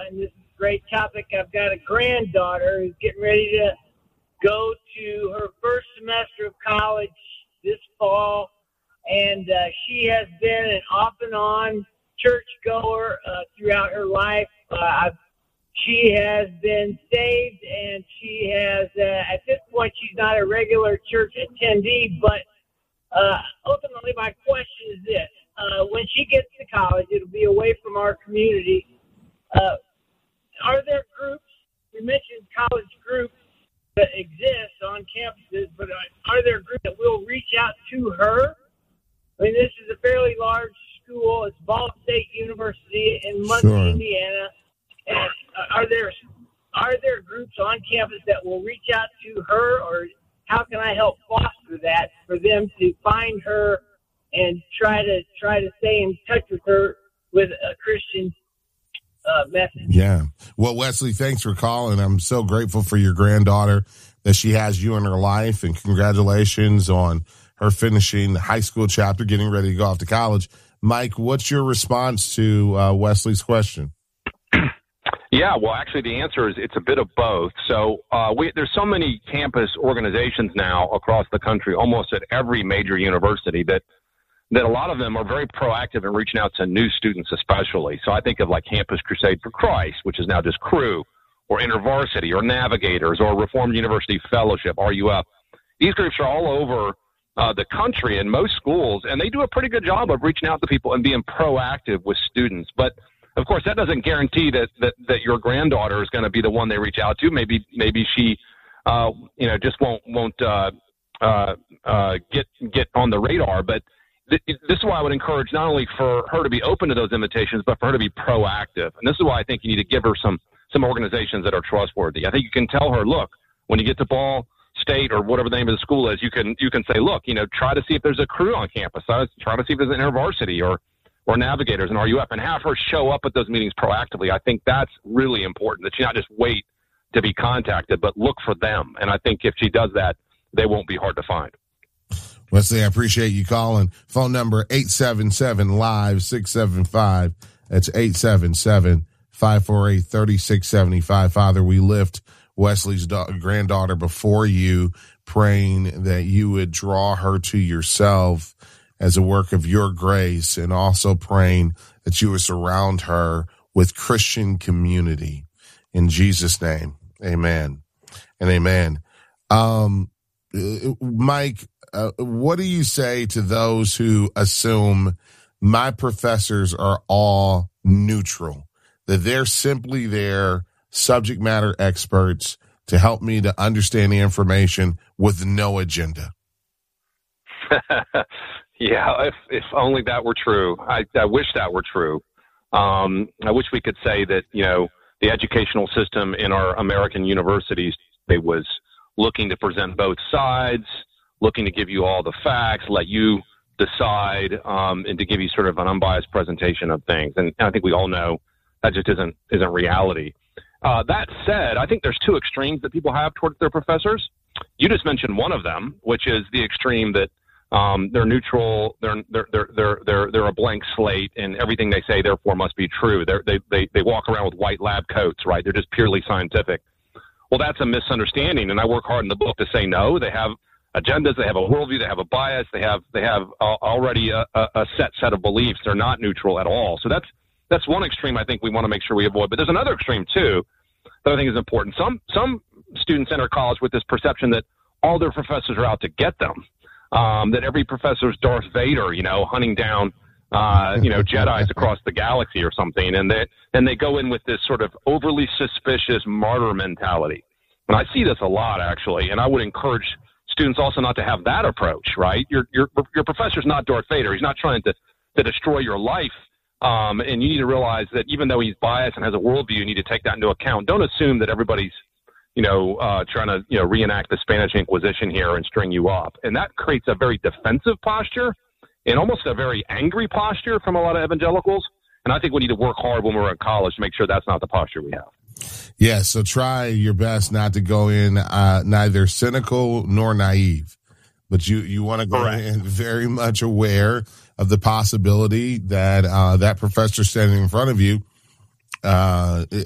and this is a great topic. I've got a granddaughter who's getting ready to go to her first semester of college this fall, and she has been an off and on church goer throughout her life. She has been saved, and she has, at this point, she's not a regular church attendee, but ultimately my question is this. When she gets to college, it'll be away from our community. Are there groups, we mentioned college groups that exist on campuses, but are there groups that will reach out to her? I mean, this is a fairly large school. It's Ball State University in Muncie, Sure. Indiana. And are there groups on campus that will reach out to her, or how can I help foster that for them to find her and try to stay in touch with her with a Christian message? Yeah. Well, Wesley, thanks for calling. I'm so grateful for your granddaughter that she has you in her life, and congratulations on her finishing the high school chapter, getting ready to go off to college. Mike, what's your response to Wesley's question? Yeah, well, actually, the answer is it's a bit of both. So there's so many campus organizations now across the country, almost at every major university, that a lot of them are very proactive in reaching out to new students especially. So I think of like Campus Crusade for Christ, which is now just Cru, or InterVarsity, or Navigators, or Reformed University Fellowship, RUF. These groups are all over the country in most schools, and they do a pretty good job of reaching out to people and being proactive with students. But of course, that doesn't guarantee that your granddaughter is going to be the one they reach out to. Maybe she, just won't get on the radar. But this is why I would encourage not only for her to be open to those invitations, but for her to be proactive. And this is why I think you need to give her some organizations that are trustworthy. I think you can tell her, look, when you get to Ball State or whatever the name of the school is, you can say, look, try to see if there's a Cru on campus. Try to see if there's an InterVarsity or Navigators and RUF, and have her show up at those meetings proactively. I think that's really important, that she not just wait to be contacted, but look for them. And I think if she does that, they won't be hard to find. Wesley, I appreciate you calling. Phone number 877-LIVE-675. That's 877-548-3675. Father, we lift Wesley's granddaughter before you, praying that you would draw her to yourself as a work of your grace, and also praying that you would surround her with Christian community. In Jesus' name, amen and amen. Mike, what do you say to those who assume my professors are all neutral, that they're simply there, subject matter experts, to help me to understand the information with no agenda? Yeah, if only that were true. I wish that were true. I wish we could say that, the educational system in our American universities, they was looking to present both sides, looking to give you all the facts, let you decide, and to give you sort of an unbiased presentation of things. And I think we all know that just isn't reality. That said, I think there's two extremes that people have towards their professors. You just mentioned one of them, which is the extreme that they're neutral, they're a blank slate, and everything they say therefore must be true. They walk around with white lab coats, right? They're just purely scientific. Well, that's a misunderstanding, and I work hard in the book to say no. They have agendas, they have a worldview, they have a bias, they have already a set of beliefs. They're not neutral at all. So that's one extreme I think we want to make sure we avoid. But there's another extreme too that I think is important. Some students enter college with this perception that all their professors are out to get them. That every professor is Darth Vader, hunting down, Jedis across the galaxy or something. And they go in with this sort of overly suspicious martyr mentality. And I see this a lot, actually. And I would encourage students also not to have that approach, right? Your professor's not Darth Vader. He's not trying to destroy your life. And you need to realize that even though he's biased and has a worldview, you need to take that into account. Don't assume that everybody's trying to, reenact the Spanish Inquisition here and string you up. And that creates a very defensive posture and almost a very angry posture from a lot of evangelicals. And I think we need to work hard when we're in college to make sure that's not the posture we have. Yeah, so try your best not to go in neither cynical nor naive, but you want to go in very much aware of the possibility that that professor standing in front of you